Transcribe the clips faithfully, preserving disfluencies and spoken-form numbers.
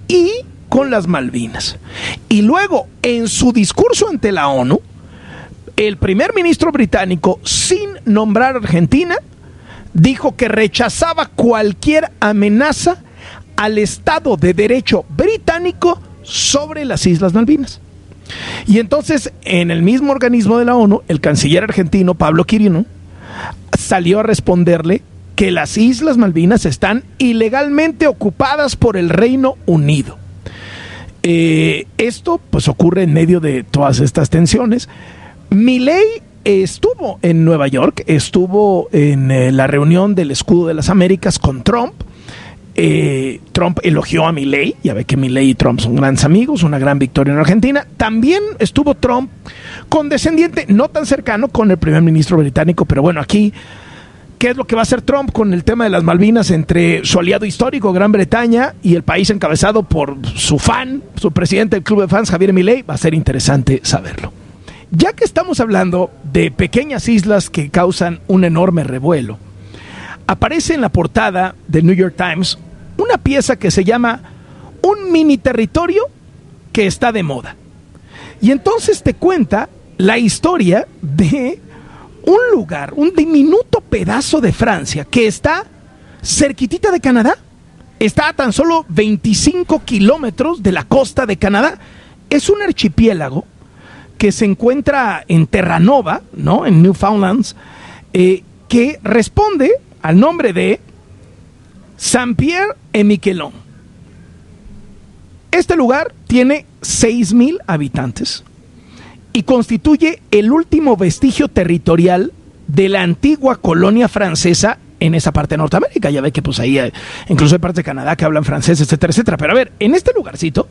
y con las Malvinas. Y luego, en su discurso ante la ONU, el primer ministro británico, sin nombrar a Argentina, dijo que rechazaba cualquier amenaza al Estado de Derecho británico sobre las Islas Malvinas. Y entonces, en el mismo organismo de la ONU, el canciller argentino, Pablo Quirino, salió a responderle que las Islas Malvinas están ilegalmente ocupadas por el Reino Unido. Eh, esto pues ocurre en medio de todas estas tensiones. Milei estuvo en Nueva York, estuvo en eh, la reunión del Escudo de las Américas con Trump. Eh, Trump elogió a Milei, ya ve que Milei y Trump son grandes amigos, una gran victoria en Argentina. También estuvo Trump condescendiente, no tan cercano con el primer ministro británico, pero bueno, aquí, ¿qué es lo que va a hacer Trump con el tema de las Malvinas entre su aliado histórico, Gran Bretaña, y el país encabezado por su fan, su presidente del club de fans, Javier Milei? Va a ser interesante saberlo. Ya que estamos hablando de pequeñas islas que causan un enorme revuelo, aparece en la portada del New York Times una pieza que se llama Un mini territorio que está de moda. Y entonces te cuenta la historia de un lugar, un diminuto pedazo de Francia que está cerquitita de Canadá. Está a tan solo veinticinco kilómetros de la costa de Canadá. Es un archipiélago que se encuentra en Terranova, ¿no?, en Newfoundlands, eh, que responde al nombre de Saint-Pierre-et-Miquelon. Este lugar tiene seis mil habitantes y constituye el último vestigio territorial de la antigua colonia francesa en esa parte de Norteamérica. Ya ve que pues ahí hay, incluso hay partes de Canadá que hablan francés, etcétera, etcétera. Pero a ver, en este lugarcito,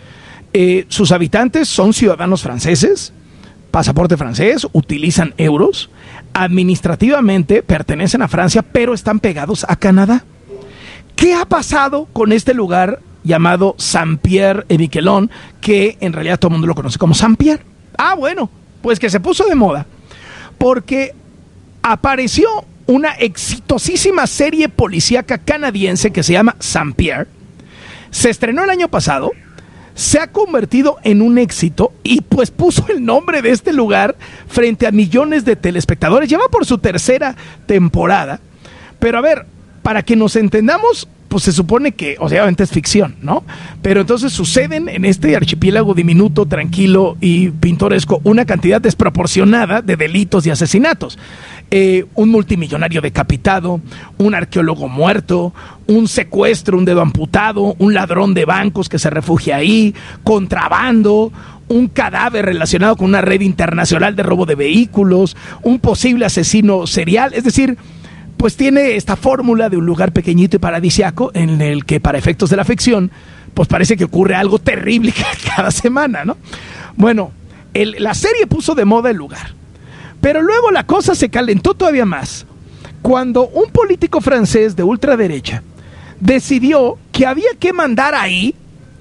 eh, sus habitantes son ciudadanos franceses, pasaporte francés, utilizan euros, administrativamente pertenecen a Francia, pero están pegados a Canadá. ¿Qué ha pasado con este lugar llamado Saint-Pierre-et-Miquelon, que en realidad todo el mundo lo conoce como Saint-Pierre? Ah, bueno, pues que se puso de moda porque apareció una exitosísima serie policíaca canadiense que se llama Saint-Pierre. Se estrenó el año pasado, se ha convertido en un éxito y pues puso el nombre de este lugar frente a millones de telespectadores. Lleva por su tercera temporada. Pero a ver, para que nos entendamos, pues se supone que, o sea, obviamente es ficción, ¿no? Pero entonces suceden en este archipiélago diminuto, tranquilo y pintoresco una cantidad desproporcionada de delitos y asesinatos. Eh, un multimillonario decapitado, un arqueólogo muerto, un secuestro, un dedo amputado, un ladrón de bancos que se refugia ahí, contrabando, un cadáver relacionado con una red internacional de robo de vehículos, un posible asesino serial. Es decir, pues tiene esta fórmula de un lugar pequeñito y paradisiaco en el que, para efectos de la ficción, pues parece que ocurre algo terrible cada semana, ¿no? Bueno, el, la serie puso de moda el lugar, pero luego la cosa se calentó todavía más cuando un político francés de ultraderecha decidió que había que mandar ahí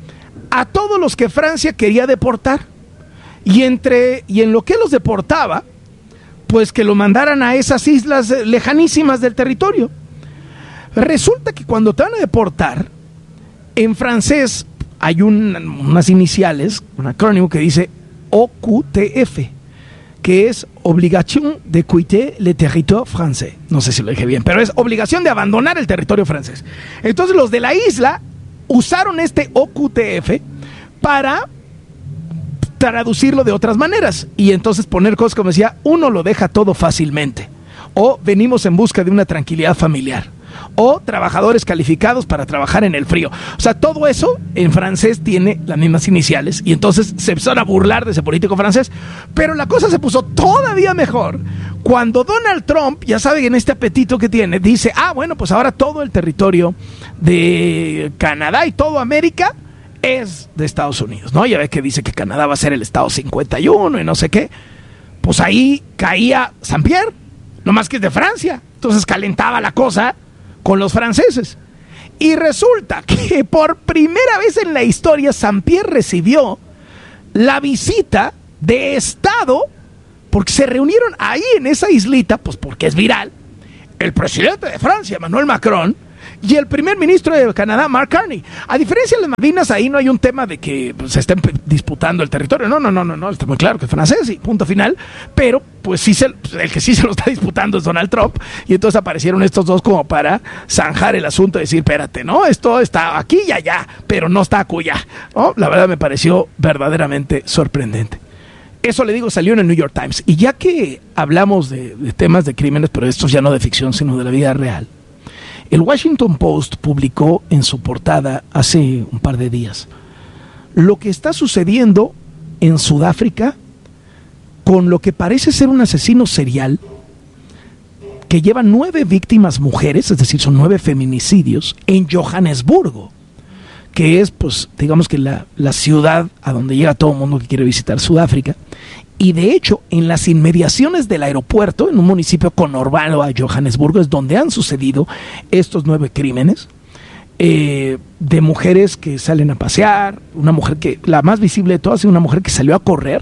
a todos los que Francia quería deportar, y entre y en lo que los deportaba, pues que lo mandaran a esas islas lejanísimas del territorio. Resulta que cuando te van a deportar, en francés hay un, unas iniciales, un acrónimo que dice O Q T F, que es Obligation de quitter le territoire français. No sé si lo dije bien, pero es obligación de abandonar el territorio francés. Entonces los de la isla usaron este O Q T F para traducirlo de otras maneras y entonces poner cosas como decía: uno lo deja todo fácilmente, o venimos en busca de una tranquilidad familiar, o trabajadores calificados para trabajar en el frío. O sea, todo eso en francés tiene las mismas iniciales y entonces se empezaron a burlar de ese político francés. Pero la cosa se puso todavía mejor cuando Donald Trump, ya saben, en este apetito que tiene, dice: ah, bueno, pues ahora todo el territorio de Canadá y toda América es de Estados Unidos, ¿no? Ya ves que dice que Canadá va a ser el estado cincuenta y uno y no sé qué. Pues ahí caía Saint-Pierre, nomás que es de Francia. Entonces calentaba la cosa con los franceses. Y resulta que por primera vez en la historia Saint-Pierre recibió la visita de Estado, porque se reunieron ahí en esa islita, pues porque es viral, el presidente de Francia, Emmanuel Macron, y el primer ministro de Canadá, Mark Carney. A diferencia de las Malvinas, ahí no hay un tema de que pues, se estén disputando el territorio. No, no, no, no, no, está muy claro que es francés y punto final. Pero, pues sí, se, el que sí se lo está disputando es Donald Trump. Y entonces aparecieron estos dos como para zanjar el asunto y decir, espérate, ¿no? Esto está aquí y allá, pero no está acullá, ¿no? La verdad me pareció verdaderamente sorprendente. Eso, le digo, salió en el New York Times. Y ya que hablamos de, de temas de crímenes, pero estos ya no de ficción, sino de la vida real, el Washington Post publicó en su portada hace un par de días lo que está sucediendo en Sudáfrica con lo que parece ser un asesino serial que lleva nueve víctimas mujeres, es decir, son nueve feminicidios, en Johannesburgo, que es, pues, digamos que la, la ciudad a donde llega todo el mundo que quiere visitar Sudáfrica. Y de hecho, en las inmediaciones del aeropuerto, en un municipio conurbano a Johannesburgo, es donde han sucedido estos nueve crímenes eh, de mujeres que salen a pasear. Una mujer que, la más visible de todas, es una mujer que salió a correr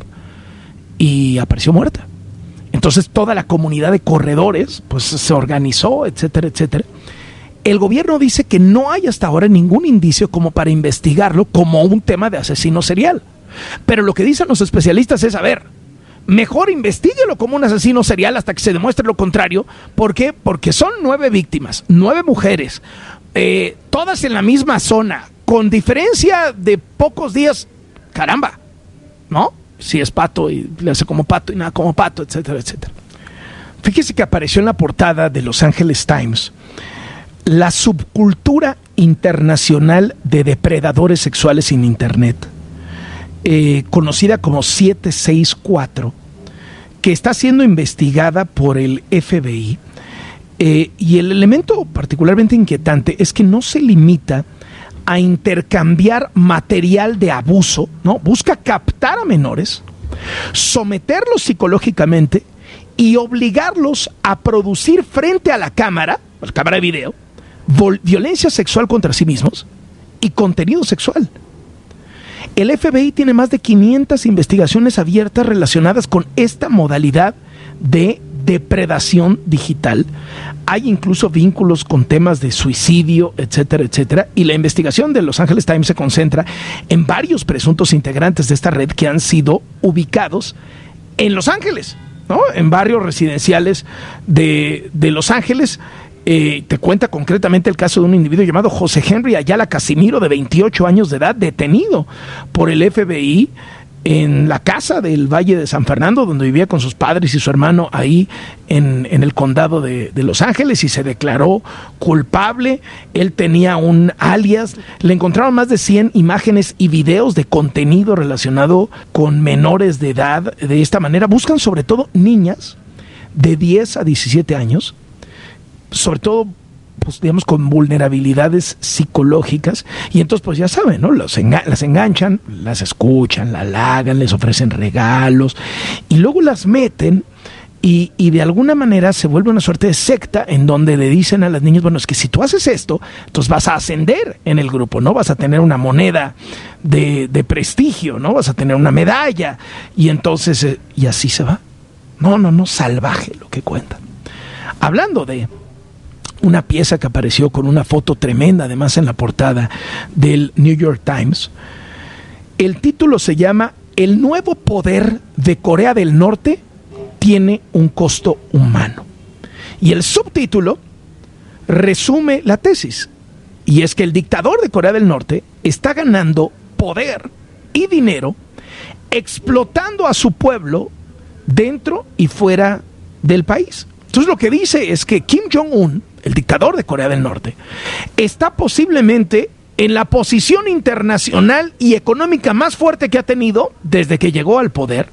y apareció muerta. Entonces toda la comunidad de corredores pues se organizó, etcétera, etcétera. El gobierno dice que no hay hasta ahora ningún indicio como para investigarlo como un tema de asesino serial. Pero lo que dicen los especialistas es, a ver, mejor investíguelo como un asesino serial hasta que se demuestre lo contrario. ¿Por qué? Porque son nueve víctimas, nueve mujeres, eh, todas en la misma zona, con diferencia de pocos días. Caramba, ¿no? Si es pato y le hace como pato y nada como pato, etcétera, etcétera. Fíjese que apareció en la portada de Los Angeles Times la subcultura internacional de depredadores sexuales en Internet, eh, conocida como siete seis cuatro, que está siendo investigada por el F B I. Eh, y el elemento particularmente inquietante es que no se limita a intercambiar material de abuso, ¿no? Busca captar a menores, someterlos psicológicamente y obligarlos a producir frente a la cámara, la cámara de video, violencia sexual contra sí mismos y contenido sexual. El F B I tiene más de quinientas investigaciones abiertas relacionadas con esta modalidad de depredación digital. Hay incluso vínculos con temas de suicidio, etcétera, etcétera. Y la investigación de Los Angeles Times se concentra en varios presuntos integrantes de esta red que han sido ubicados en Los Ángeles, ¿no? En barrios residenciales de, de Los Ángeles. Eh, te cuenta concretamente el caso de un individuo llamado José Henry Ayala Casimiro, de veintiocho años de edad, detenido por el F B I en la casa del Valle de San Fernando, donde vivía con sus padres y su hermano ahí en, en el condado de, de Los Ángeles, y se declaró culpable. Él tenía un alias. Le encontraron más de cien imágenes y videos de contenido relacionado con menores de edad. De esta manera buscan sobre todo niñas de diez a diecisiete años, sobre todo, pues, digamos, con vulnerabilidades psicológicas, y entonces, pues ya saben, ¿no? Los enga- las enganchan, las escuchan, la halagan, les ofrecen regalos, y luego las meten, y, y de alguna manera se vuelve una suerte de secta en donde le dicen a las niñas, bueno, es que si tú haces esto, entonces vas a ascender en el grupo, ¿no? Vas a tener una moneda de, de prestigio, ¿no? Vas a tener una medalla, y entonces, eh, y así se va. No, no, no, salvaje lo que cuentan. Hablando de una pieza que apareció con una foto tremenda, además, en la portada del New York Times. El título se llama El nuevo poder de Corea del Norte tiene un costo humano. Y el subtítulo resume la tesis. Y es que el dictador de Corea del Norte está ganando poder y dinero explotando a su pueblo dentro y fuera del país. Entonces lo que dice es que Kim Jong-un, el dictador de Corea del Norte, está posiblemente en la posición internacional y económica más fuerte que ha tenido desde que llegó al poder,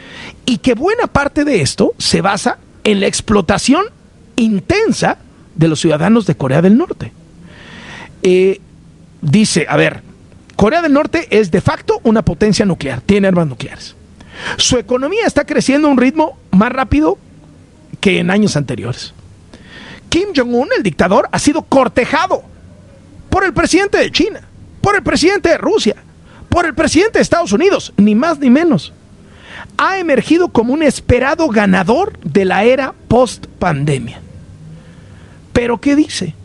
y que buena parte de esto se basa en la explotación intensa de los ciudadanos de Corea del Norte. Eh, dice, a ver, Corea del Norte es de facto una potencia nuclear, tiene armas nucleares. Su economía está creciendo a un ritmo más rápido que en años anteriores. Kim Jong-un, el dictador, ha sido cortejado por el presidente de China, por el presidente de Rusia, por el presidente de Estados Unidos, ni más ni menos. Ha emergido como un esperado ganador de la era post-pandemia. ¿Pero qué dice?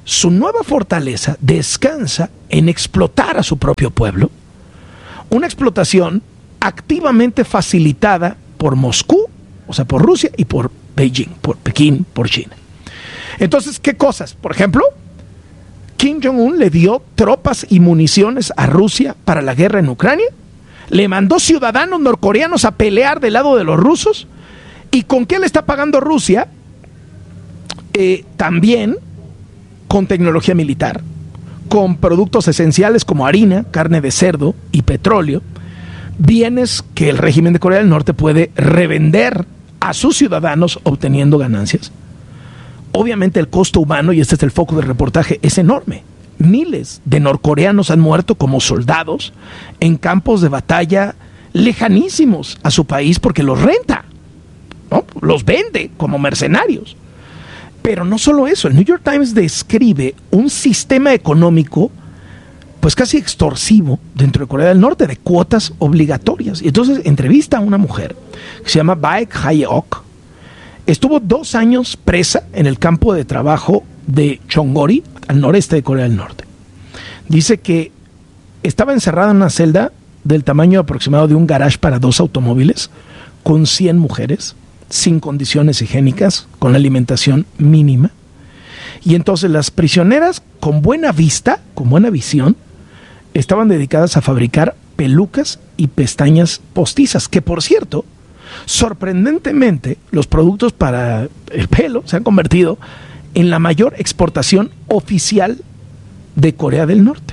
su nueva fortaleza descansa en explotar a su propio pueblo, una explotación activamente facilitada por Moscú, o sea, por Rusia y por Beijing, por Pekín, por China. Entonces, ¿qué cosas? Por ejemplo, Kim Jong-un le dio tropas y municiones a Rusia para la guerra en Ucrania, le mandó ciudadanos norcoreanos a pelear del lado de los rusos. ¿Y con qué le está pagando Rusia? Eh, también con tecnología militar, con productos esenciales como harina, carne de cerdo y petróleo, bienes que el régimen de Corea del Norte puede revender a sus ciudadanos obteniendo ganancias. Obviamente el costo humano, y este es el foco del reportaje, es enorme. Miles de norcoreanos han muerto como soldados en campos de batalla lejanísimos a su país porque los renta, ¿no? Los vende como mercenarios. Pero no solo eso, el New York Times describe un sistema económico pues casi extorsivo dentro de Corea del Norte, de cuotas obligatorias. Y entonces entrevista a una mujer que se llama Baek Hae-ok. Estuvo dos años presa en el campo de trabajo de Chonggori, al noreste de Corea del Norte. Dice que estaba encerrada en una celda del tamaño aproximado de un garage para dos automóviles, con cien mujeres, sin condiciones higiénicas, con alimentación mínima. Y entonces las prisioneras, con buena vista, con buena visión, estaban dedicadas a fabricar pelucas y pestañas postizas, que por cierto, sorprendentemente, los productos para el pelo se han convertido en la mayor exportación oficial de Corea del Norte.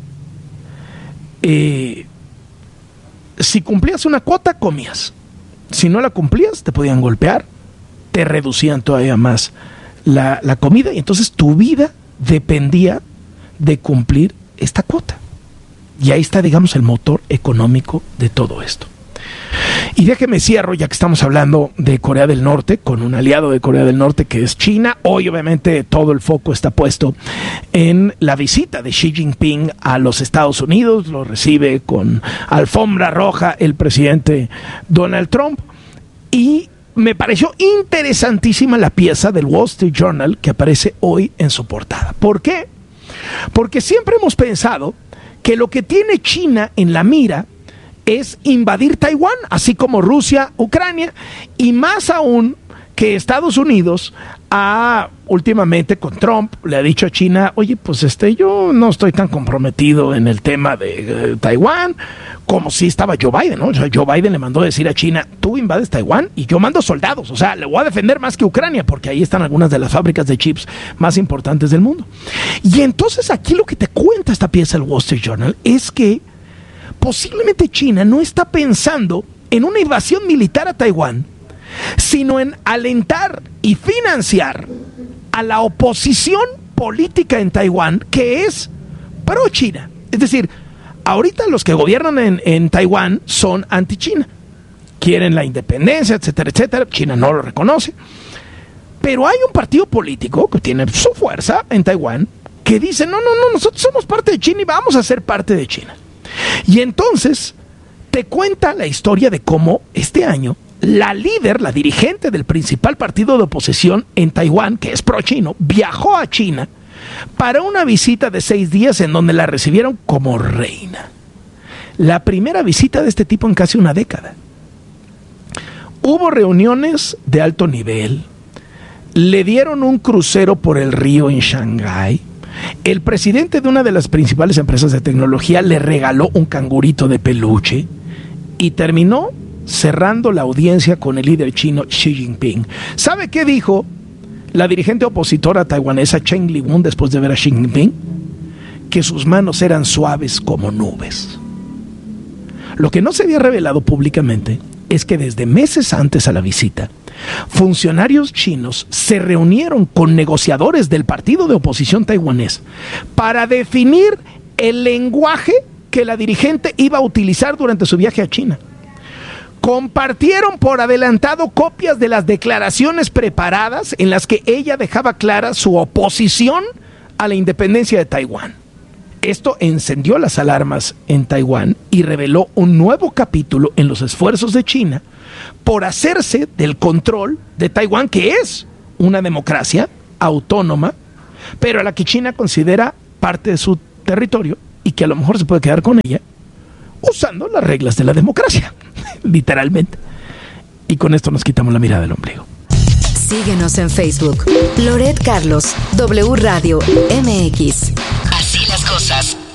Eh, si cumplías una cuota, comías. Si no la cumplías, te podían golpear, te reducían todavía más la, la comida, y entonces tu vida dependía de cumplir esta cuota. Y ahí está, digamos, el motor económico de todo esto. Y déjeme cierro, ya que estamos hablando de Corea del Norte, con un aliado de Corea del Norte que es China. Hoy obviamente todo el foco está puesto en la visita de Xi Jinping a los Estados Unidos. Lo recibe con alfombra roja el presidente Donald Trump. Y me pareció interesantísima la pieza del Wall Street Journal que aparece hoy en su portada. ¿Por qué? Porque siempre hemos pensado que lo que tiene China en la mira es invadir Taiwán, así como Rusia, Ucrania, y más aún que Estados Unidos ha, últimamente con Trump, le ha dicho a China, oye, pues este, yo no estoy tan comprometido en el tema de eh, Taiwán, como si estaba Joe Biden, ¿no? O sea, Joe Biden le mandó decir a China, tú invades Taiwán y yo mando soldados, o sea, le voy a defender más que Ucrania, porque ahí están algunas de las fábricas de chips más importantes del mundo. Y entonces aquí lo que te cuenta esta pieza del Wall Street Journal es que posiblemente China no está pensando en una invasión militar a Taiwán, sino en alentar y financiar a la oposición política en Taiwán, que es pro-China. Es decir, ahorita los que gobiernan en, en Taiwán son anti-China. Quieren la independencia, etcétera, etcétera. China no lo reconoce. Pero hay un partido político que tiene su fuerza en Taiwán que dice, no, no, no, nosotros somos parte de China y vamos a ser parte de China. Y entonces te cuenta la historia de cómo este año la líder, la dirigente del principal partido de oposición en Taiwán, que es pro-chino, viajó a China para una visita de seis días en donde la recibieron como reina. La primera visita de este tipo en casi una década. Hubo reuniones de alto nivel, le dieron un crucero por el río en Shanghái. El presidente de una de las principales empresas de tecnología le regaló un cangurito de peluche y terminó cerrando la audiencia con el líder chino Xi Jinping. ¿Sabe qué dijo la dirigente opositora taiwanesa Chen Li-won después de ver a Xi Jinping? Que sus manos eran suaves como nubes. Lo que no se había revelado públicamente es que desde meses antes a la visita, funcionarios chinos se reunieron con negociadores del partido de oposición taiwanés para definir el lenguaje que la dirigente iba a utilizar durante su viaje a China. Compartieron por adelantado copias de las declaraciones preparadas en las que ella dejaba clara su oposición a la independencia de Taiwán. Esto encendió las alarmas en Taiwán y reveló un nuevo capítulo en los esfuerzos de China por hacerse del control de Taiwán, que es una democracia autónoma, pero a la que China considera parte de su territorio y que a lo mejor se puede quedar con ella usando las reglas de la democracia, literalmente. Y con esto nos quitamos la mirada del ombligo. Síguenos en Facebook. Loret Carlos, W Radio M X. Así las cosas.